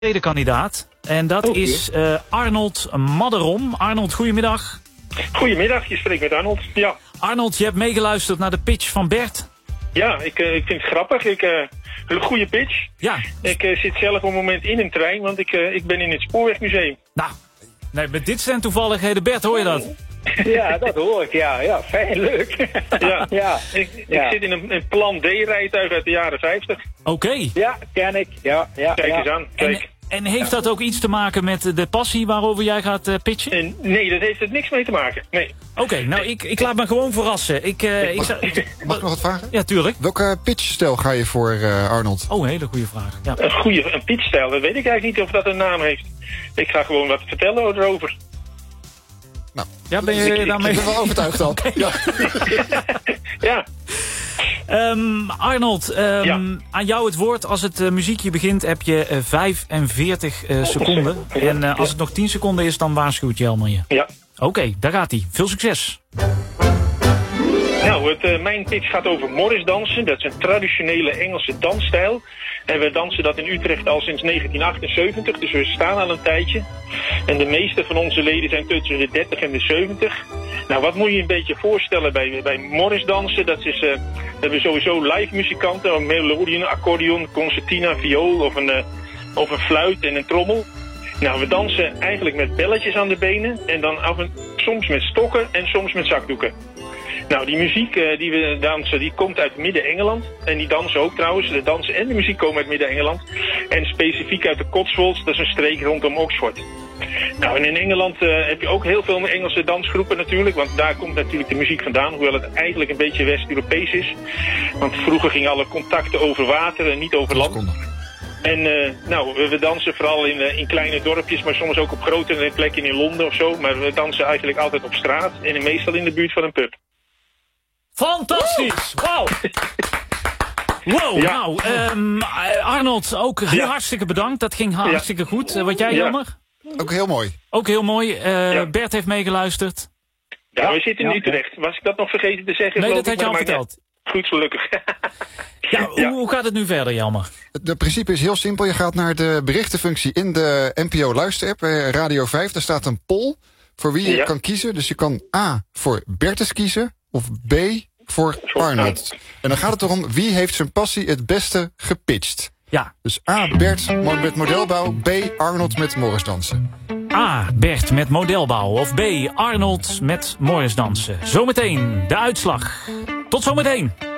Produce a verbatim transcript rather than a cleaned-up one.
tweede kandidaat. En dat oh, is uh, Arnold Madderom. Arnold, goedemiddag. Goedemiddag, je spreekt met Arnold. Ja. Arnold, je hebt meegeluisterd naar de pitch van Bert. Ja, ik, uh, ik vind het grappig. Ik, uh, een goede pitch. Ja. Ik uh, zit zelf op het moment in een trein, want ik, uh, ik ben in het Spoorwegmuseum. Nou, nee, met dit zijn toevalligheden. Bert, hoor je dat? Ja, dat hoor ik. Ja, ja, fijn, leuk. Ja, ja. Ik, ja. ik zit in een, een Plan D-rijtuig uit de jaren vijftig. Oké. Okay. Ja, ken ik. Ja, ja, Kijk ja. eens aan. Kijk. En, en heeft dat ook iets te maken met de passie waarover jij gaat uh, pitchen? En, nee, dat heeft er niks mee te maken. Nee. Oké, okay, nou, ik, ik laat me gewoon verrassen. Ik, uh, ik, mag, ik, mag ik nog wat vragen? Ja, tuurlijk. Welke pitchstijl ga je voor, uh, Arnold? Oh, een hele goede vraag. Ja. Een goede een pitchstijl, dat weet ik eigenlijk niet of dat een naam heeft. Ik ga gewoon wat vertellen erover. Nou, ja, ben je ik, daarmee... ik ben wel overtuigd al. Okay. Ja. Ja. Um, Arnold, um, ja. aan jou het woord. Als het uh, muziekje begint heb je uh, vijfenveertig uh, seconden. Ja. En uh, als het nog tien seconden is, dan waarschuwt Jelmer je. Ja. Oké, okay, daar gaat hij. Veel succes. Nou, het, uh, mijn pitch gaat over Morrisdansen. Dat is een traditionele Engelse dansstijl. En we dansen dat in Utrecht al sinds negentien achtenzeventig, dus we staan al een tijdje. En de meeste van onze leden zijn tussen de dertig en de zeventig. Nou, wat moet je je een beetje voorstellen bij, bij Morrisdansen? Dat is, uh, we hebben sowieso live muzikanten, een melodion, accordeon, concertina, viool of een, uh, of een fluit en een trommel. Nou, we dansen eigenlijk met belletjes aan de benen en dan af en soms met stokken en soms met zakdoeken. Nou, die muziek uh, die we dansen, die komt uit Midden-Engeland. En die dansen ook trouwens. De dansen en de muziek komen uit Midden-Engeland. En specifiek uit de Cotswolds, dat is een streek rondom Oxford. Nou, en in Engeland uh, heb je ook heel veel Engelse dansgroepen natuurlijk. Want daar komt natuurlijk de muziek vandaan. Hoewel het eigenlijk een beetje West-Europees is. Want vroeger gingen alle contacten over water en niet over land. En uh, nou, we, we dansen vooral in, uh, in kleine dorpjes, maar soms ook op grotere plekken in Londen of zo. Maar we dansen eigenlijk altijd op straat en meestal in de buurt van een pub. Fantastisch! Wauw! Wow, ja. nou, um, Arnold, ook ja. hartstikke bedankt. Dat ging hartstikke ja. goed. Uh, wat jij, Jelmer? Ja. Ook heel mooi. Ook heel mooi. Uh, ja. Bert heeft meegeluisterd. Ja, ja we zitten in Utrecht. Was ik dat nog vergeten te zeggen? Nee, dat had je al verteld. Goed, gelukkig. ja, hoe, hoe gaat het nu verder, Jelmer? Het principe is heel simpel. Je gaat naar de berichtenfunctie in de N P O luisterapp, Radio vijf. Daar staat een poll voor wie je ja. kan kiezen. Dus je kan A voor Bertus kiezen of B voor Arnold. En dan gaat het erom wie heeft zijn passie het beste gepitcht. Ja. Dus A, Bert met modelbouw, B, Arnold met Morrisdansen. A, Bert met modelbouw of B, Arnold met Morrisdansen. Zometeen de uitslag. Tot zometeen.